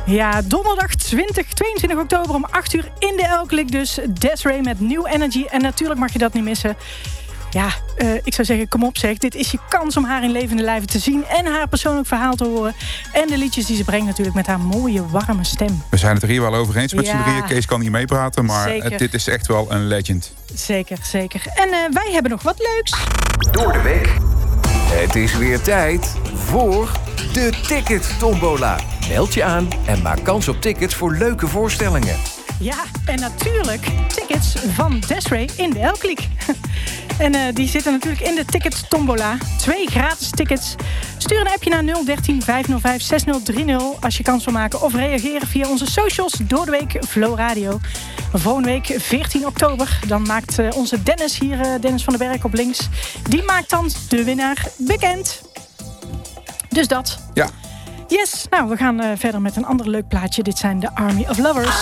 Ja, donderdag 22 oktober om 8 uur in de Elklik dus. Des'ree met New Energy. En natuurlijk mag je dat niet missen. Ja, ik zou zeggen, kom op zeg. Dit is je kans om haar in levende lijven te zien en haar persoonlijk verhaal te horen. En de liedjes die ze brengt natuurlijk met haar mooie, warme stem. We zijn het er hier wel over eens met z'n drieën. Kees kan niet meepraten, maar dit is echt wel een legend. Zeker, zeker. En wij hebben nog wat leuks. Door de week. Het is weer tijd voor de Ticket Tombola. Meld je aan en maak kans op tickets voor leuke voorstellingen. Ja, en natuurlijk tickets van Des'ree in de Elklik. En die zitten natuurlijk in de Ticket Tombola. 2 gratis tickets. Stuur een appje naar 013 505 6030 als je kans wil maken. Of reageren via onze socials door de week Flow Radio. Volgende week 14 oktober. Dan maakt onze Dennis hier, Dennis van den Berg op links. Die maakt dan de winnaar bekend. Dus dat. Ja. Yes, nou we gaan verder met een ander leuk plaatje. Dit zijn de Army of Lovers.